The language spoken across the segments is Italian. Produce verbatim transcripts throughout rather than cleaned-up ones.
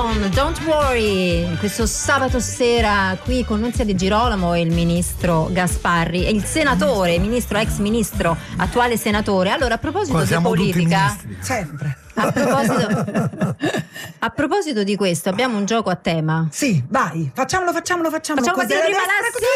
con Don't Worry, questo sabato sera qui con Nunzia De Girolamo e il ministro Gasparri e il senatore, il ministro, ex ministro, attuale senatore. Allora, a proposito di politica, sempre. A proposito, a proposito di questo, abbiamo un gioco a tema. Sì, vai, facciamolo, facciamolo, facciamolo. Facciamo partire prima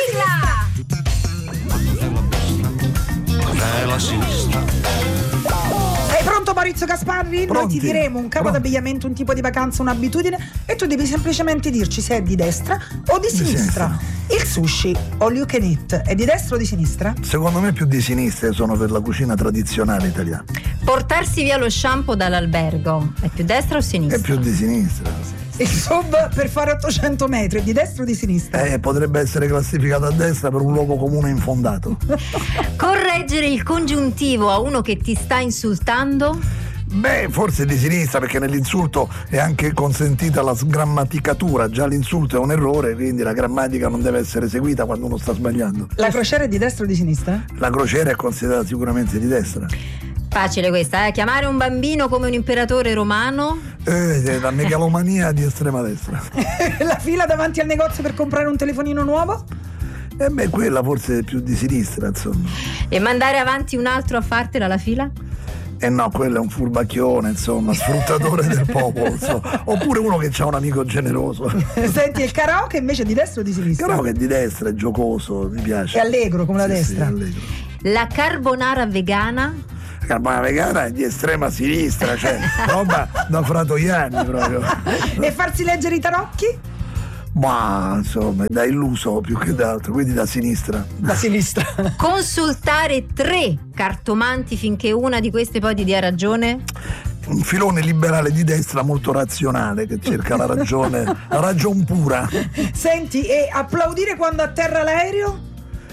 la sigla. Cos'è la sinistra? Sei pronto, Maurizio Gasparri? Pronti. Noi ti diremo un capo Pronti. d'abbigliamento, un tipo di vacanza, un'abitudine e tu devi semplicemente dirci se è di destra o di, Di sinistra. sinistra. Il sushi all you can eat è di destra o di sinistra? Secondo me più di sinistra, sono per la cucina tradizionale italiana. Portarsi via lo shampoo dall'albergo è più destra o sinistra? È più di sinistra. Il sub per fare ottocento metri è di destra o di sinistra? Eh, potrebbe essere classificato a destra per un luogo comune infondato. Correggere il congiuntivo a uno che ti sta insultando? Beh, forse di sinistra, perché nell'insulto è anche consentita la sgrammaticatura. Già l'insulto è un errore, quindi la grammatica non deve essere seguita quando uno sta sbagliando. La crociera è di destra o di sinistra? La crociera è considerata sicuramente di destra. Facile questa, eh? Chiamare un bambino come un imperatore romano? Eh, la megalomania di estrema destra. La fila davanti al negozio per comprare un telefonino nuovo? E beh, quella forse è più di sinistra, insomma. E mandare avanti un altro a fartela la fila? Eh no, quello è un furbacchione, insomma, sfruttatore del popolo, insomma. Oppure uno che ha un amico generoso. Senti, il karaoke invece è di destra o di sinistra? Però che è di destra, è giocoso, mi piace. È allegro come la Sì, destra. sì, allegro. La carbonara vegana? La carbonara vegana è di estrema sinistra, cioè roba da fratoianni proprio. E farsi leggere i tarocchi? Ma insomma, è da illuso più che da altro, quindi da sinistra. Da sinistra. Consultare tre cartomanti finché una di queste poi ti dia ragione? Un filone liberale di destra molto razionale che cerca la ragione, la ragion pura. Senti, e applaudire quando atterra l'aereo?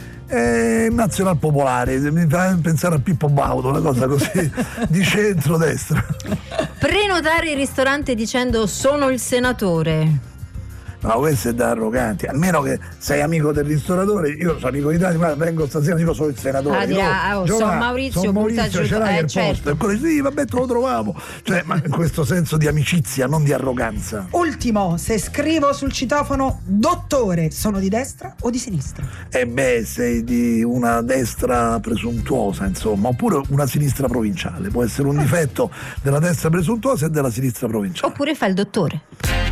È nazional popolare, mi fa pensare a Pippo Baudo, una cosa così di centro-destra. Prenotare il ristorante dicendo sono il senatore? Ma questo è da arroganti, almeno che sei amico del ristoratore. Io sono amico di tanti, ma vengo stasera, dico sono il senatore. Ah, dirà, oh, Io, sono là, Maurizio, son butta Maurizio, giù- ce l'hai eh, il certo. posto. E quello sì, vabbè, te lo trovavo. Cioè, ma in questo senso di amicizia, non di arroganza. Ultimo, se scrivo sul citofono dottore, sono di destra o di sinistra? E beh, sei di una destra presuntuosa, insomma, oppure una sinistra provinciale. Può essere un difetto della destra presuntuosa e della sinistra provinciale. Oppure fa il dottore?